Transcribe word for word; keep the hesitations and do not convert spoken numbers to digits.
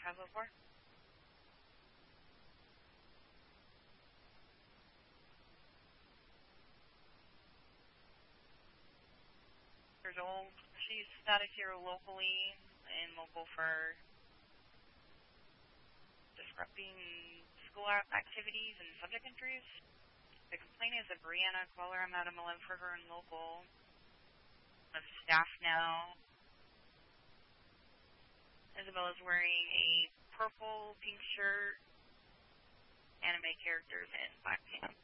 five oh four. Years old. She's status here locally and local for disrupting school activities and subject entries. The complaint is a Brianna caller. I'm at M eleven for her and local. Of staff now. Isabel is wearing a purple pink shirt, anime characters, and black pants.